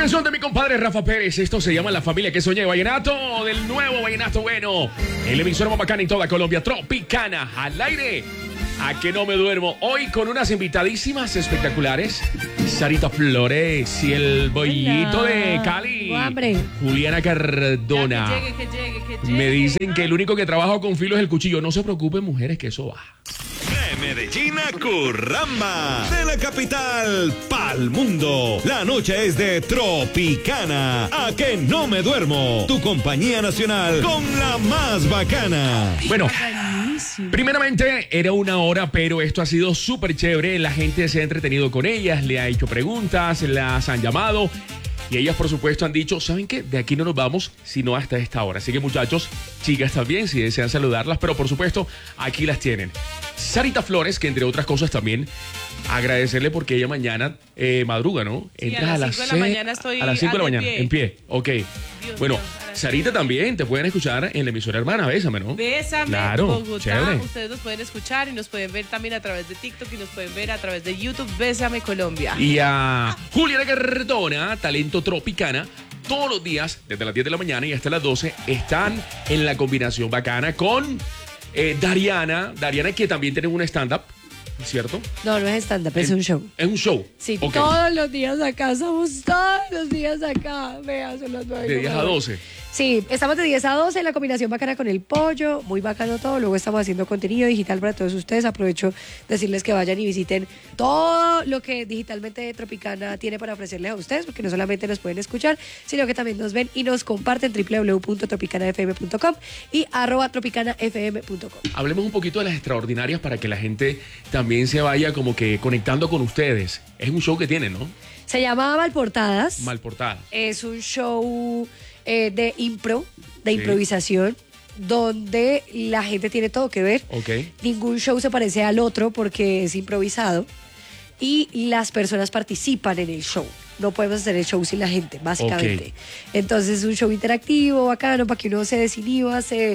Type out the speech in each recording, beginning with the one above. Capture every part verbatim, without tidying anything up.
canción de mi compadre Rafa Pérez. Esto se llama La Familia que Soñé. Vallenato, del nuevo vallenato bueno. El emisor más bacana en toda Colombia. Tropicana, al aire. A que no me duermo. Hoy con unas invitadísimas espectaculares. Sarita Flores y el bollito de Cali. Hambre. Juliana Cardona. Ya, que llegue, que llegue, que llegue. Me dicen que el único que trabaja con filo es el cuchillo. No se preocupen, mujeres, que eso va. De Medellín a Curramba, de la capital pa'l mundo. La noche es de Tropicana. A que no me duermo. Tu compañía nacional con la más bacana. Bueno, primeramente era una hora, pero esto ha sido súper chévere. La gente se ha entretenido con ellas, le ha hecho preguntas, las han llamado. Y ellas, por supuesto, han dicho, ¿saben qué? De aquí no nos vamos, sino hasta esta hora. Así que, muchachos, chicas también, si desean saludarlas, pero por supuesto, aquí las tienen. Sarita Flores, que entre otras cosas también, agradecerle porque ella mañana eh, madruga, ¿no? Sí, Entras a las cinco de la mañana estoy a las cinco de la de mañana, pie. en pie. Ok. Dios Bueno, mío, a las Sarita cinco. también, te pueden escuchar en la emisora hermana, Bésame, ¿no? Bésame, Claro, Bogotá. chévere. Ustedes nos pueden escuchar y nos pueden ver también a través de TikTok y nos pueden ver a través de YouTube. Bésame Colombia. Y a Juliana Cardona, talento tropicana, todos los días, desde las diez de la mañana y hasta las doce, están en la combinación bacana con eh, Dariana. Dariana, que también tiene un stand-up, ¿cierto? No, no es stand-up, es En- un show. Es un show. Sí, Ok. todos los días acá, estamos todos los días acá. Vea, son las nueve. De diez a doce. Sí, estamos de diez a doce en la combinación bacana con el pollo, muy bacano todo. Luego estamos haciendo contenido digital para todos ustedes. Aprovecho decirles que vayan y visiten todo lo que digitalmente Tropicana tiene para ofrecerles a ustedes, porque no solamente nos pueden escuchar, sino que también nos ven y nos comparten doble u doble u doble u punto tropicana f m punto com y arroba tropicana f m punto com. Hablemos un poquito de las extraordinarias para que la gente también se vaya como que conectando con ustedes. Es un show que tienen, ¿no? Se llama Malportadas. Mal portada. Es un show eh, de impro, de Sí. improvisación, donde la gente tiene todo que ver. Ok. Ningún show se parece al otro porque es improvisado y las personas participan en el show. No podemos hacer el show sin la gente, básicamente. Entonces es un show interactivo, bacano, para que uno se desinhiba, se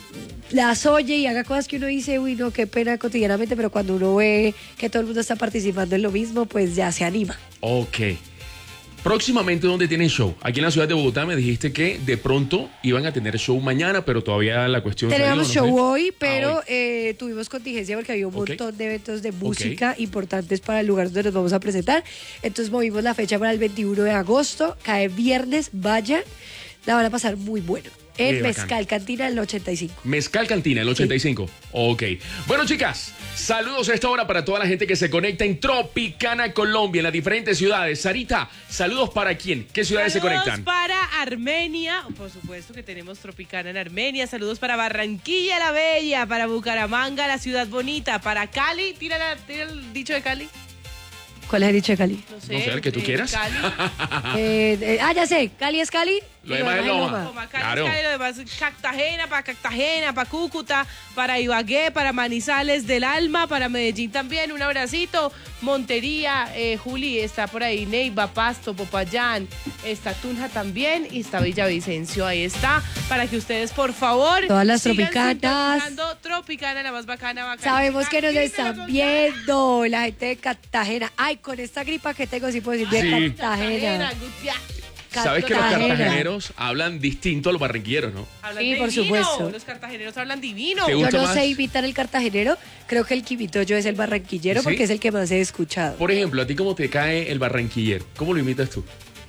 las oye y haga cosas que uno dice, uy, no, qué pena cotidianamente, pero cuando uno ve que todo el mundo está participando en lo mismo, pues ya se anima. Ok. Próximamente, ¿dónde tienen show? Aquí en la ciudad de Bogotá me dijiste que de pronto iban a tener show mañana, pero todavía la cuestión... Tenemos salió, no show sé. hoy, pero Ah, hoy. eh, tuvimos contingencia porque había un Ok. montón de eventos de música importantes para el lugar donde nos vamos a presentar. Entonces movimos la fecha para el veintiuno de agosto, cae viernes, vayan, la van a pasar muy bueno. En Qué bacán. Mezcal Cantina, el ochenta y cinco. Mezcal Cantina, el ochenta y cinco. Ok. Bueno, chicas, saludos a esta hora para toda la gente que se conecta en Tropicana, Colombia, en las diferentes ciudades. Sarita, saludos para quién? ¿Qué ciudades Saludos se conectan? para Armenia, por supuesto que tenemos Tropicana en Armenia. Saludos para Barranquilla la Bella, para Bucaramanga, la ciudad bonita, para Cali. Tira, la- tira el dicho de Cali. ¿Cuál es el dicho de Cali? No sé. No sé, el que tú eh, quieras. Cali. Eh, eh, ah, ya sé, Cali es Cali. Lo y demás es Loma. Como Cali, Claro. Cali, lo demás es Cartagena, para Cartagena, para Cúcuta, para Ibagué, para Manizales del Alma, para Medellín también. Un abracito. Montería, eh, Juli, está por ahí. Neiva, Pasto, Popayán, está Tunja también y está Villavicencio. Ahí está. Para que ustedes, por favor, Todas las sigan tropicanas. sintonizando Tropicana, la más bacana, bacana. Sabemos que nos Aquí se están los viendo la gente de Cartagena. Ay, con esta gripa que tengo, sí puedo decir de Sí. Cartagena. Gutia. Sabes que los Cartagena. cartageneros hablan distinto a los barranquilleros, ¿no? Hablan Sí, por divino. supuesto. Los cartageneros hablan divino. ¿Te Yo gusta no más? sé imitar el cartagenero, creo que el Quibito yo es el barranquillero ¿Sí? porque es el que más he escuchado. Por ejemplo, ¿a ti cómo te cae el barranquillero? ¿Cómo lo imitas tú?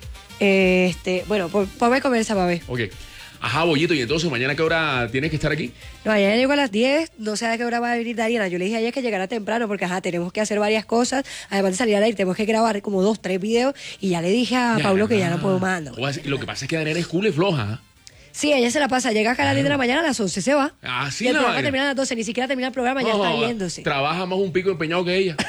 Este, bueno, por- ponme a comer esa babé. Ok. Ajá, Bollito, ¿y entonces mañana a qué hora tienes que estar aquí? No, ayer llegó a las diez, no sé a qué hora va a venir Dariana. Yo le dije a ella que llegara temprano porque ajá, tenemos que hacer varias cosas. Además de salir al aire, tenemos que grabar como dos, tres videos. Y ya le dije a Pablo que ya no puedo más. no. O así- Lo que pasa es que Daniela es cool y floja. Sí, ella se la pasa, llega acá a las diez de la mañana, a las once se va. Ah, sí, y el la programa vaina. termina a las doce, ni siquiera termina el programa, ya No, está joda, yéndose. Trabaja más un pico empeñado que ella.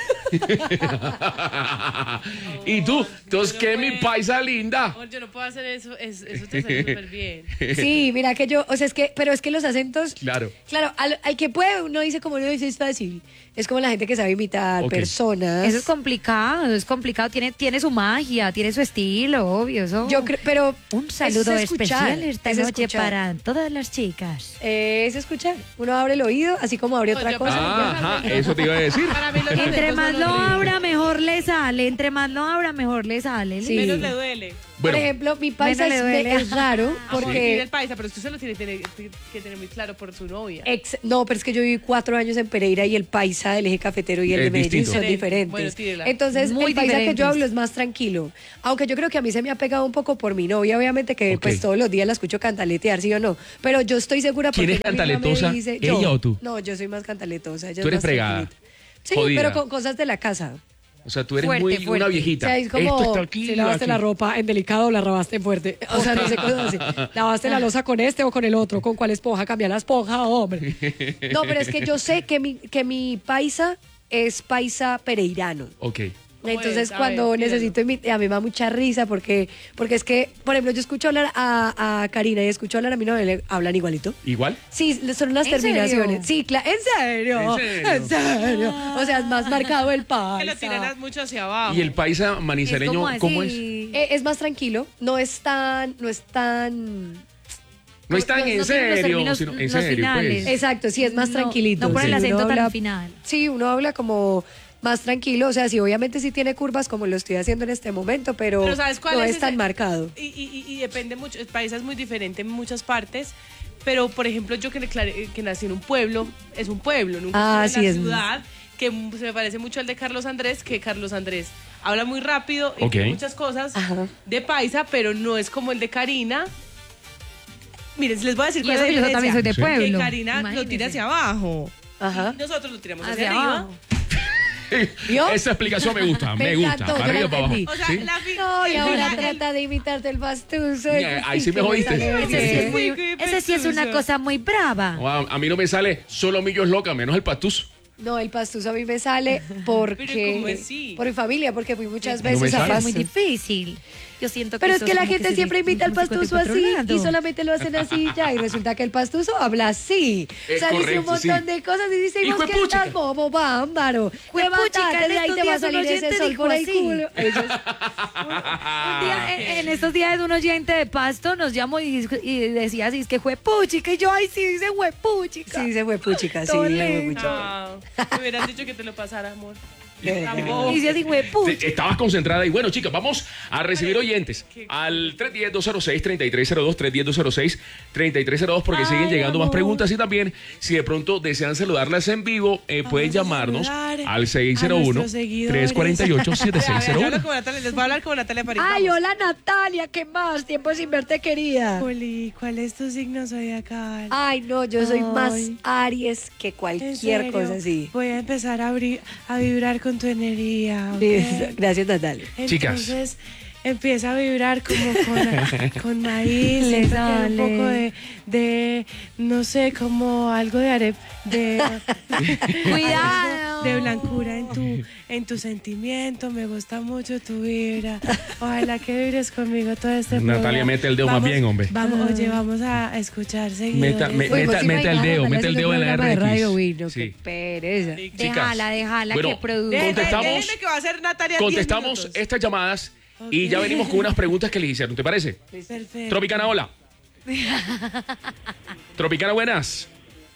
Y tú, entonces, yo no ¿qué mi puedo. paisa linda? Amor, yo no puedo hacer eso, es- eso te sale súper bien. Sí, mira que yo, o sea, es que, pero es que los acentos, Claro. claro, al, al que puede, uno dice como no dice es fácil. Es como la gente que sabe imitar Ok. personas. Eso es complicado, es complicado, tiene, tiene su magia, tiene su estilo, obvio. Eso. Yo creo, pero Un saludo es escuchar, especial esta es noche escuchar. para todas las chicas. eh, es escuchar. Uno abre el oído, así como abre No, otra yo cosa. para- Ah, ajá, eso te iba a decir. Para mí los Entre acentos más son más lo abra, mejor le sale. Entre más lo abra, mejor le sale. Sí. Menos le duele. Por Bueno, ejemplo, mi paisa Menos es, le duele. es raro Porque porque... el paisa, pero usted se lo tiene que tener, que tener muy claro por su novia. Ex- no, pero es que yo viví cuatro años en Pereira y el paisa del eje cafetero y el Es de Medellín distinto. son diferentes. Bueno, tírela. Entonces, Muy el paisa que diferentes. yo hablo es más tranquilo. Aunque yo creo que a mí se me ha pegado un poco por mi novia, obviamente que Ok. pues todos los días la escucho cantaletear, sí o no. Pero yo estoy segura ¿Quién porque es ella misma me cantaletosa? dice- ¿Ella yo. o tú? No, yo soy más cantaletosa. ella Tú es eres más fregada, tranquilita. Sí, jodida. pero con cosas de la casa. o sea, tú eres Fuerte, muy fuerte. una O viejita. sea, es como Esto está aquí, si lavaste aquí. la ropa en delicado o la lavaste en fuerte. O sea, no sé cosas así. Lavaste la losa con este o con el otro. ¿Con cuál esponja? Cambia la esponja, hombre. No, pero es que yo sé que mi, que mi paisa es paisa pereirano. Ok. Entonces, Pues, a cuando ver, necesito imitar, a mí me da mucha risa porque, porque es que, por ejemplo, yo escucho hablar a, a Karina y escucho hablar a mi novia, le hablan igualito. ¿Igual? Sí, son unas ¿En terminaciones. serio? Sí, claro, ¿en serio? ¿En serio? ¿En serio? O sea, es más marcado el Que lo paisa. tiran mucho hacia abajo. ¿Y el paisa manizaleño Es como así. cómo es? Eh, es más tranquilo, no es tan, no es tan... No es tan No- no en tiene los serio, términos- sino en los serio, finales. pues. Exacto, sí, es más No, tranquilito. no pone el Sí, acento uno tan habla- al final. Sí, uno habla como más tranquilo, o sea, sí, obviamente sí tiene curvas como lo estoy haciendo en este momento, pero, Pero ¿sabes cuál no es es, tan ese? marcado. Y, y- y- y depende mucho, el país es muy diferente en muchas partes, pero por ejemplo yo que, declaré- que nací en un pueblo, es un pueblo, nunca Ah, estuve sí, en es- la ciudad, que m- se me parece mucho al de Carlos Andrés, que Carlos Andrés habla muy rápido y Ok. tiene muchas cosas Ajá. de paisa, pero no es como el de Karina. Miren, les voy a decir Y cuál es eso la que yo también soy de diferencia. pueblo. Que Karina lo Imagínese. tira hacia abajo. Ajá. Y nosotros lo tiramos hacia, Hacia arriba. abajo. ¿Vio? Esa explicación me gusta, me, Me gusta. encantó, Para yo arriba la para abajo. entendí. O sea, ¿Sí? la fi- No, y el- ahora el- trata de imitarte el pastuso. Mira, ahí sí me que me jodiste. sale Ese sí, es bien. muy- Qué ese sí es una petusa. cosa muy brava. Wow, a mí no me sale solo millos loca, menos el pastuso. No, el pastuso a mí me sale Pero porque... ¿cómo así? Por mi familia, porque fui muchas No me veces a sale. Es muy pasto. difícil. Yo siento que Pero es eso que la como gente se siempre dice imita al como pastuso así controlado. y solamente lo hacen así ya y resulta que el pastuso habla así. Es o sea, dice un correcto, montón sí. de cosas y dice, Hijo vos de que puchica. estás bobo, bámbaro. Juepuchica, Levántate en de ahí estos te va a días un salir ese oyente sol dijo por el así. culo. Eso es- Un día, en, en estos días un oyente de Pasto nos llamó y, y decía así, es que juepuchica, y yo, ay, sí, dice juepuchica. Sí, se fue puchica, sí, Todo se fue lindo. puchica. Ah, me hubieras dicho que te lo pasara, amor. De- Tampoco. Y dice así, Te- juepuchica. Estabas concentrada y bueno, chicas, vamos a recibir oyentes al tres uno cero, dos cero seis, tres tres cero dos, tres uno cero, dos cero seis, tres tres cero dos porque Ay, siguen llegando más amor. preguntas y también si de pronto desean saludarlas en vivo, eh, pueden a llamarnos saludar al seis cero uno, nuestros seguidores. tres cuatro ocho, siete seis cero Vea, vea, yo uno. hablo como Natalia, les voy a hablar como Natalia París. Ay, vamos. hola Natalia, ¿qué más? Tiempo sin verte, querida. Juli, ¿cuál es tu signo zodiacal? Ay, no, yo soy más Ay. Aries que ¿En cualquier serio? cosa así. Voy a empezar a, abrir, a vibrar con tu energía. ¿ok? Gracias, Natalia. Chicas. Entonces empieza a vibrar como con, con maíz, Le siento que hay un sale. poco de, de, no sé, como algo de arep, de, Cuidado. de blancura en tu, en tu sentimiento. Me gusta mucho tu vibra. Ojalá que vibres conmigo todo este Natalia, programa. mete el dedo más Vamos- bien, hombre. Vamos, oye, vamos a escuchar seguidores. Meta- me- Uy, meta- vos meta el imaginás dedo, Natalia meta el haciendo dedo un en la programa de R X. radio, uy, no, Sí. qué pereza. Sí. Déjala, déjala Bueno, que produzca. Deje- contestamos- déjeme que va a ser Natalia diez Contestamos minutos. estas llamadas y ya venimos con unas preguntas que les hicieron, ¿te parece? Perfecto. Tropicana, hola. Tropicana, buenas.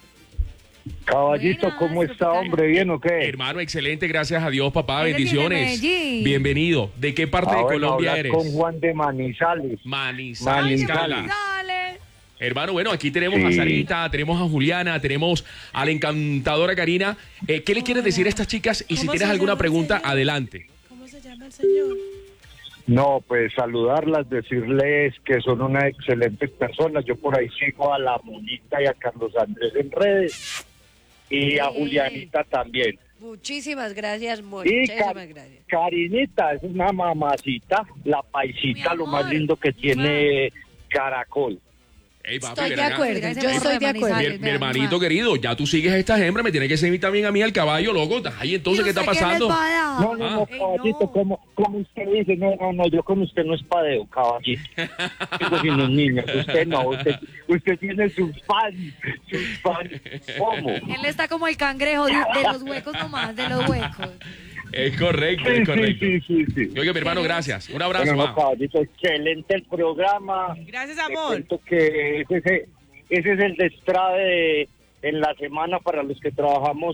Caballito, Buenas, ¿cómo está, Tropicana. hombre? ¿Bien o qué? Hermano, excelente, gracias a Dios, papá, Él es de bendiciones. Medellín. Bienvenido. ¿De qué parte Ah, de bueno, Colombia hablar eres? con Juan de Manizales. Manizales. Manizales. Cala. Hermano, bueno, aquí tenemos a Sí. Sarita, tenemos a Juliana, tenemos a la encantadora Karina. Eh, ¿Qué le quieres decir a estas chicas? Y si ¿Cómo tienes se alguna llama el pregunta, señor? adelante. ¿Cómo se llama el señor? No, pues saludarlas, decirles que son unas excelentes personas. Yo por ahí sigo a la Monita y a Carlos Andrés en redes. Y a Sí. Julianita también. Muchísimas gracias, Mor. Y Muchísimas Ca- gracias. Carinita, es una mamacita, la paisita, Mi lo más amor. lindo que tiene Caracol. Ey, papi, Estoy ven de acá. acuerdo, Mira, yo ese estoy de burro de acuerdo. Mi, Manizales. mi hermanito querido, ya tú sigues a estas hembras, me tienes que seguir también a mí al caballo, loco. Ay, entonces, ¿qué está pasando? No, no, no, Ah. caballito, Ey, no. como, como usted dice, no, no, no, yo con usted no es padeo, caballito. Digo, sin los niños, usted no, usted, usted tiene sus fans, sus fans. ¿Cómo? Él está como el cangrejo de, de los huecos nomás, de los huecos. Es correcto, Sí, es sí, correcto. sí, sí, sí. Oiga, mi hermano, gracias. Un abrazo. Bueno, no, ma. caballito, excelente el programa. Gracias, Te amor. cuento que ese, ese, ese es el destrade de, en la semana para los que trabajamos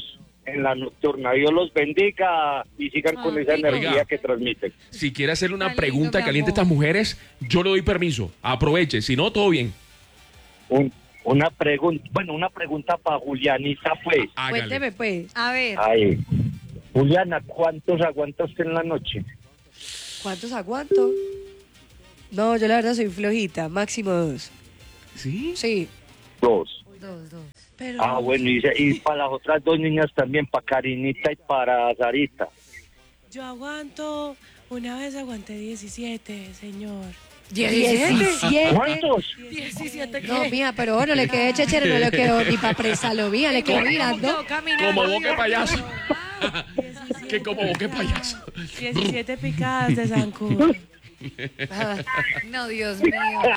en la nocturna. Dios los bendiga y sigan con Ah, esa rico. energía Oiga. que transmiten. Si quiere hacerle una Está lindo, pregunta mi caliente a amor. estas mujeres, yo le doy permiso. Aproveche, si no, todo bien. Un- una pregunta, bueno, una pregunta para Julianita, pues. Hágale. Cuénteme, pues. A ver. Ay, Juliana, ¿cuántos aguanta usted en la noche? ¿Cuántos aguanto? No, yo la verdad soy flojita. Máximo dos. ¿Sí? Sí. Dos. Dos, dos. Pero Ah, bueno, y, y para las otras dos niñas también, para Karinita y para Sarita. yo aguanto, una vez aguanté diecisiete, señor. ¿diecisiete? ¿Cuántos? diecisiete, ¿qué? No, mía, pero bueno, le quedé chechere, no le quedó ni para presarlo, mía, le quedó mirando. Como boque payaso. que como boque payaso. diecisiete picadas de zancudo. Ah. No, Dios mío.